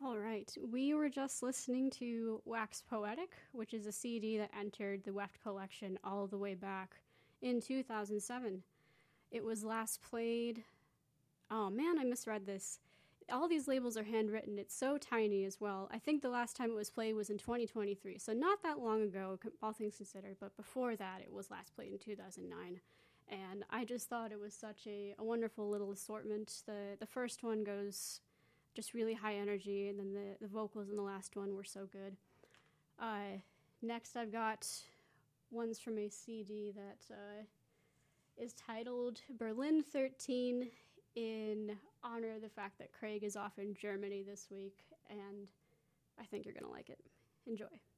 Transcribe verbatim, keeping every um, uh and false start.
All right. We were just listening to Wax Poetic, which is a C D that entered the Weft collection all the way back in two thousand seven. It was last played... Oh man, I misread this. All these labels are handwritten. It's so tiny as well. I think the last time it was played was in twenty twenty-three, so not that long ago, all things considered. But before that, it was last played in two thousand nine. And I just thought it was such a, a wonderful little assortment. The the first one goes just really high energy, and then the, the vocals in the last one were so good. Uh, next, I've got ones from a C D that uh, is titled Berlin thirteen, in honor of the fact that Craig is off in Germany this week, and I think you're going to like it. Enjoy.